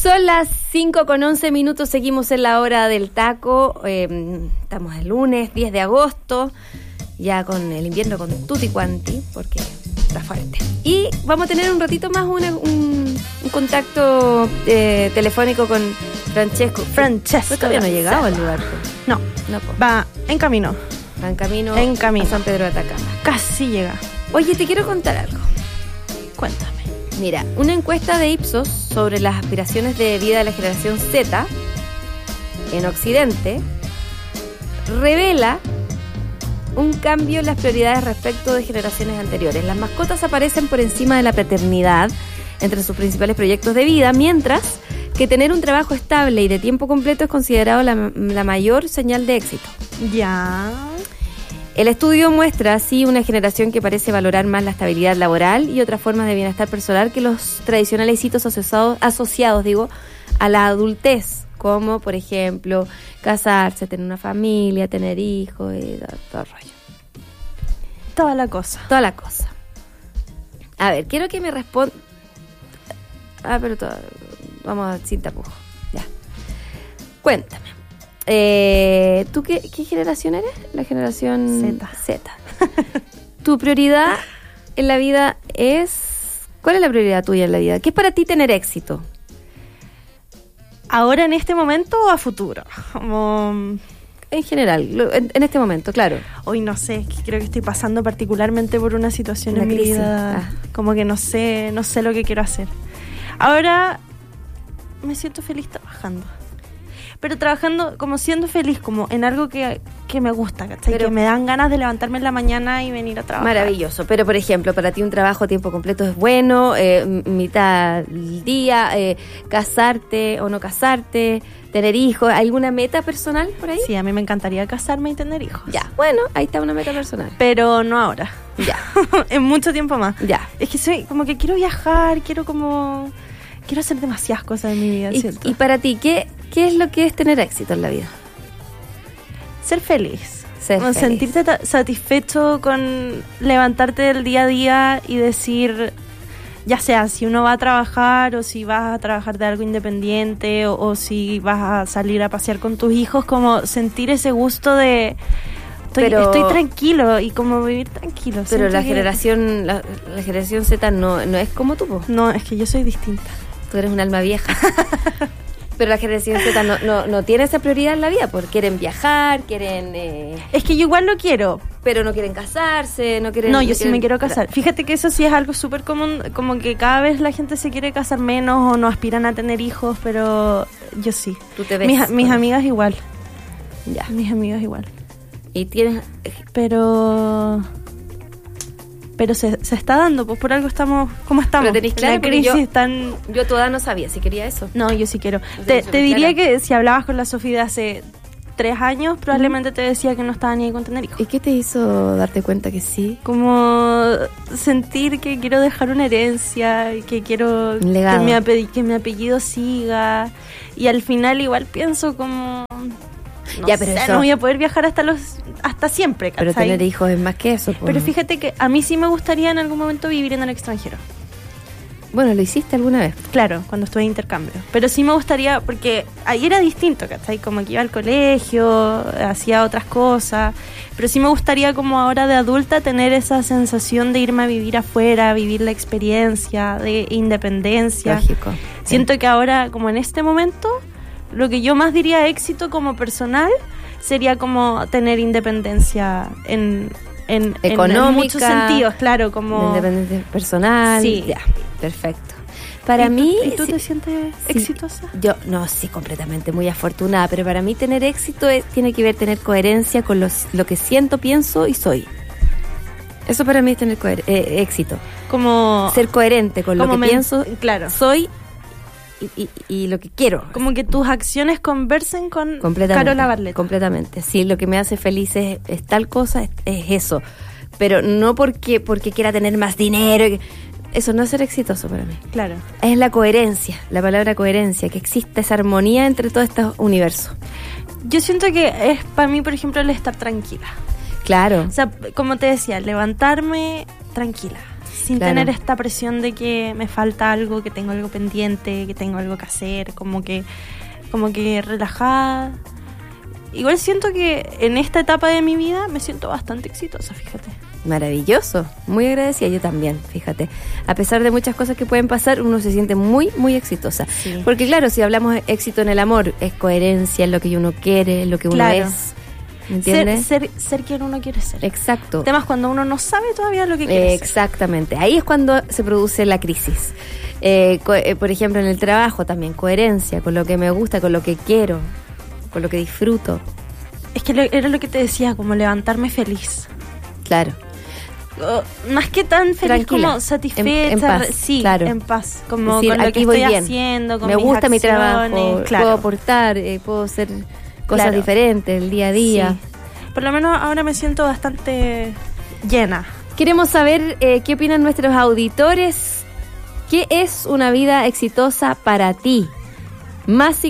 Son las 5:11, seguimos en la hora del taco. Estamos el lunes 10 de agosto, ya con el invierno con tutti quanti, porque está fuerte. Y vamos a tener un ratito más un contacto telefónico con Francesco. Todavía no ha llegado al lugar. No, va en camino. Va en camino a San Pedro de Atacama. Casi llega. Oye, te quiero contar algo. Cuéntame. Mira, una encuesta de Ipsos sobre las aspiraciones de vida de la generación Z en Occidente revela un cambio en las prioridades respecto de generaciones anteriores. Las mascotas aparecen por encima de la paternidad entre sus principales proyectos de vida, mientras que tener un trabajo estable y de tiempo completo es considerado la mayor señal de éxito. Ya. El estudio muestra así una generación que parece valorar más la estabilidad laboral y otras formas de bienestar personal que los tradicionales hitos asociados a la adultez, como por ejemplo casarse, tener una familia, tener hijos y todo el rollo. Toda la cosa. A ver, quiero que me responda. Vamos sin tapujos. Ya. Cuéntame. ¿Tú qué generación eres? La generación Z. ¿Tu prioridad en la vida es... ¿Cuál es la prioridad tuya en la vida? ¿Qué es para ti tener éxito? ¿Ahora en este momento o a futuro? Como... En general, en este momento, claro. Hoy no sé, creo que estoy pasando particularmente por una situación en mi vida. Como que no sé lo que quiero hacer. Ahora me siento feliz trabajando. Pero trabajando como siendo feliz, como en algo que me gusta, ¿cachai? Que me dan ganas de levantarme en la mañana y venir a trabajar. Maravilloso. Pero, por ejemplo, para ti un trabajo a tiempo completo es bueno, mitad del día, casarte o no casarte, tener hijos, ¿alguna meta personal por ahí? Sí, a mí me encantaría casarme y tener hijos. Ya, bueno, ahí está una meta personal. Pero no ahora. Ya. En mucho tiempo más. Ya. Es que soy como que quiero viajar, quiero hacer demasiadas cosas en mi vida, ¿cierto? Y para ti, ¿qué es lo que es tener éxito en la vida? Ser feliz. Feliz. Sentirte satisfecho con levantarte del día a día y decir, ya sea si uno va a trabajar o si vas a trabajar de algo independiente o si vas a salir a pasear con tus hijos, como sentir ese gusto de... Estoy tranquilo y como vivir tranquilo. Pero la generación Z no es como tú, ¿po? No, es que yo soy distinta. Tú eres un alma vieja. Pero la generación Z no tiene esa prioridad en la vida, porque quieren viajar, quieren... Es que yo igual lo quiero. Pero no quieren casarse, no quieren... No, yo sí me quiero casar. Fíjate que eso sí es algo súper común, como que cada vez la gente se quiere casar menos o no aspiran a tener hijos, pero yo sí. ¿Tú te ves? Mis amigas igual. Ya. Mis amigas igual. Y tienes... Pero se está dando, pues por algo estamos como estamos. Pero tenés claro, la crisis yo toda no sabía si quería eso. No, yo sí quiero. Te diría que si hablabas con la Sofía de hace 3 años, probablemente te decía que no estaba ni ahí con tener hijos. ¿Y qué te hizo darte cuenta que sí? Como sentir que quiero dejar una herencia, que quiero que mi apellido siga. Y al final igual pienso como... No voy a poder viajar hasta siempre, ¿cachai? Pero tener hijos es más que eso, pues. Pero fíjate que a mí sí me gustaría en algún momento vivir en el extranjero. Bueno, ¿lo hiciste alguna vez? Claro, cuando estuve de intercambio. Pero sí me gustaría, porque ahí era distinto, ¿cachai? Como que iba al colegio, hacía otras cosas. Pero sí me gustaría como ahora de adulta tener esa sensación de irme a vivir afuera, vivir la experiencia de independencia. Lógico. Siento que ahora, como en este momento... Lo que yo más diría éxito como personal sería como tener independencia en muchos sentidos, claro, como... Independencia personal. Sí. Ya, perfecto. Para mí... ¿Y tú te sientes exitosa? Yo, no, sí, completamente, muy afortunada, pero para mí tener éxito tiene que ver tener coherencia con lo que siento, pienso y soy. Eso para mí es tener éxito. Como... Ser coherente con lo que pienso, claro. Soy... Y lo que quiero. Como que tus acciones conversen con Carola Barletta. Completamente. Sí, lo que me hace feliz es tal cosa, es eso. Pero no porque quiera tener más dinero. Eso no es ser exitoso para mí. Claro. Es la coherencia, la palabra coherencia, que exista esa armonía entre todos estos universos. Yo siento que es para mí, por ejemplo, el estar tranquila. Claro. O sea, como te decía, levantarme tranquila. sin tener esta presión de que me falta algo, que tengo algo pendiente, que tengo algo que hacer, como que relajada. Igual siento que en esta etapa de mi vida me siento bastante exitosa, fíjate. Maravilloso, muy agradecida, yo también, fíjate. A pesar de muchas cosas que pueden pasar, uno se siente muy, muy exitosa. Sí. Porque claro, si hablamos de éxito en el amor, es coherencia en lo que uno quiere, lo que uno es. ¿Me entiendes? Ser quien uno quiere ser. Exacto. El tema es cuando uno no sabe todavía lo que quiere ser. Exactamente, ahí es cuando se produce la crisis. Por ejemplo, en el trabajo también, coherencia con lo que me gusta, con lo que quiero, con lo que disfruto. Es que era lo que te decía, como levantarme feliz. Claro. Más que tan feliz, tranquila, como satisfecha, en paz, sí, claro. en paz, como decir, con lo que voy estoy bien. haciendo, con me mis gusta acciones, mi trabajo, claro. puedo aportar, puedo hacer cosas diferentes el día a día. Sí. Por lo menos ahora me siento bastante llena. Queremos saber qué opinan nuestros auditores. ¿Qué es una vida exitosa para ti? Más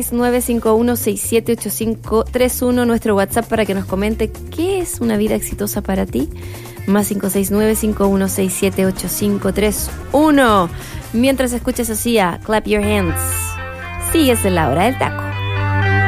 569-5167-8531, nuestro WhatsApp para que nos comente qué es una vida exitosa para ti. Más 569-5167-8531. Mientras escuchas así a Clap Your Hands, sigues en la hora del taco.